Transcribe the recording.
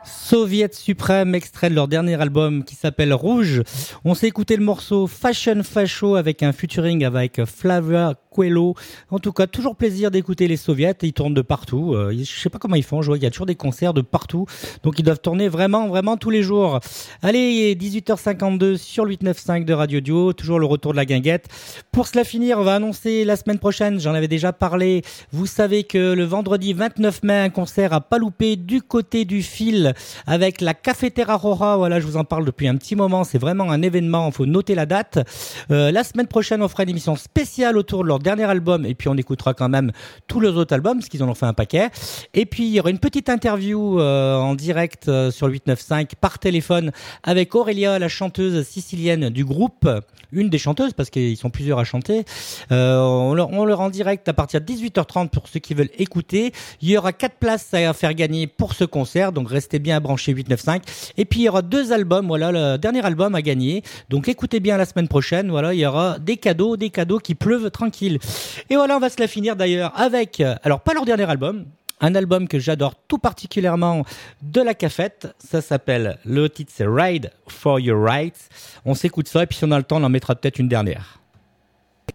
Soviet Suprême, extrait de leur dernier album qui s'appelle Rouge. On s'est écouté le morceau Fashion Facho avec un featuring avec Flavia Coelho. En tout cas, toujours plaisir d'écouter les Soviets. Ils tournent de partout. Je sais pas comment ils font. Je vois qu'il y a toujours des concerts de partout. Donc ils doivent tourner vraiment tous les jours. Allez, 18h52 sur le 895 de Radio Duo. Toujours le retour de la guinguette. Pour cela finir, on va annoncer la semaine prochaine. J'en avais déjà parlé. Vous savez que le vendredi 29 mai, un concert à pas louper du côté du fil avec la Cafetera Rora. Voilà, je vous en parle depuis un petit moment. C'est vraiment un événement. Il faut noter la date. La semaine prochaine, on fera une émission spéciale autour de leur dernier album. Et puis, on écoutera quand même tous les autres albums parce qu'ils en ont fait un paquet. Et puis, il y aura une petite interview en direct sur le 895 par téléphone avec Aurélia, la chanteuse sicilienne du groupe. Une des chanteuses parce qu'ils sont plusieurs à chanter. On leur en direct à partir de 18h30 pour ceux qui veulent écouter. Il y aura 4 places à faire gagner pour ce concert. Donc, restez bien branchés 895. Et puis, il y aura 2 albums. Voilà, le dernier album à gagner. Donc, écoutez bien la semaine prochaine. Voilà, il y aura des cadeaux qui pleuvent tranquille. Et voilà, on va se la finir d'ailleurs avec, alors pas leur dernier album, un album que j'adore tout particulièrement de la Cafette. Ça s'appelle, le titre c'est Ride for Your Rights. On s'écoute ça et puis si on a le temps, on en mettra peut-être une dernière.